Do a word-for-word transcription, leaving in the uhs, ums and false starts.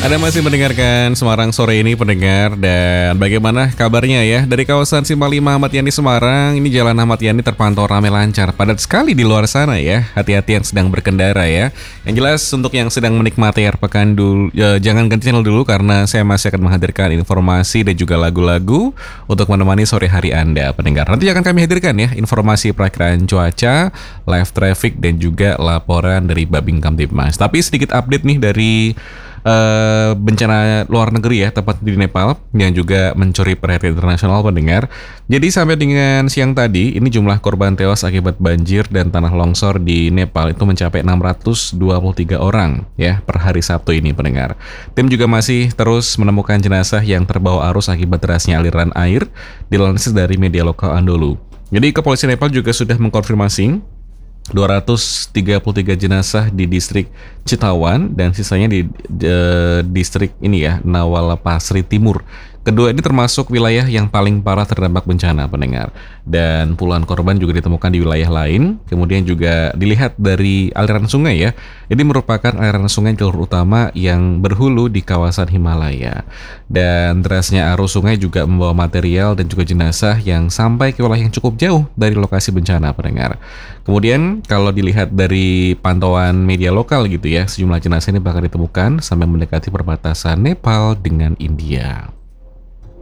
Anda masih mendengarkan Semarang Sore ini pendengar, dan bagaimana kabarnya ya? Dari kawasan Simpang lima Ahmad Yani Semarang, ini Jalan Ahmad Yani terpantau ramai lancar, padat sekali di luar sana ya. Hati-hati yang sedang berkendara ya. Yang jelas untuk yang sedang menikmati air pekan dulu, ya, jangan ganti channel dulu karena saya masih akan menghadirkan informasi dan juga lagu-lagu untuk menemani sore hari Anda pendengar. Nanti akan kami hadirkan ya informasi perakiraan cuaca, live traffic dan juga laporan dari Babin Kamtibmas. Tapi sedikit update nih dari Uh, bencana luar negeri ya, tepat di Nepal yang juga mencuri perhatian internasional pendengar. Jadi sampai dengan siang tadi, ini jumlah korban tewas akibat banjir dan tanah longsor di Nepal itu mencapai enam ratus dua puluh tiga orang ya per hari Sabtu ini pendengar. Tim juga masih terus menemukan jenazah yang terbawa arus akibat derasnya aliran air, dilansir dari media lokal Anadolu. Jadi kepolisian Nepal juga sudah mengkonfirmasi dua ratus tiga puluh tiga jenazah di distrik Citawan dan sisanya di, di distrik ini ya, Nawalapasri Timur. Kedua ini termasuk wilayah yang paling parah terdampak bencana pendengar. Dan puluhan korban juga ditemukan di wilayah lain. Kemudian juga dilihat dari aliran sungai ya. Ini merupakan aliran sungai jalur utama yang berhulu di kawasan Himalaya. Dan derasnya arus sungai juga membawa material dan juga jenazah yang sampai ke wilayah yang cukup jauh dari lokasi bencana pendengar. Kemudian kalau dilihat dari pantauan media lokal gitu ya, sejumlah jenazah ini bakal ditemukan sampai mendekati perbatasan Nepal dengan India.